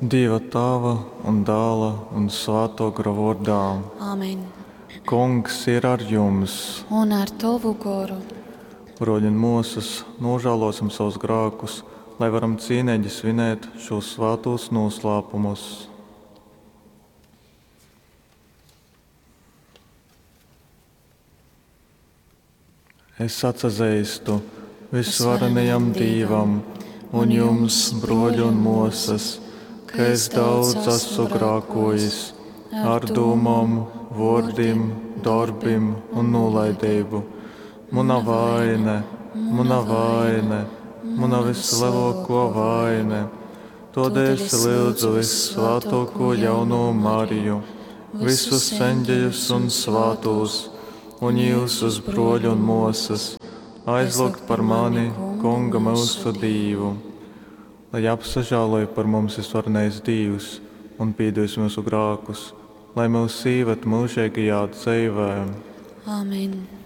Dieva Tēva un Dēla un Svēto gara vārdā. Āmen. Kungs ir ar jums. Un ar tavu goru. Broļi un mūsas, nožēlosim savus grēkus, lai varam cienīgi svinēt šos svētos noslēpumus. Es atzīstu visvarenajam Dievam un jums, broļi un mūsas, ka es daudz esmu grēkojis ar domām, vārdiem, darbiem un nolaidību. Mana vaina, mana vislielākā vaina. Tādēļ es lūdzu visvētāko jauno Mariju, visus eņģeļus un svētos, un jūsus broļi un mūsas, aizlūgt par mani, Kunga mūsu Dievu, lai apsažāloja par mums visvarenais Dievs un piedos mūsu grēkus, lai mūs īvet mūžīgajā dzīvē. Āmen.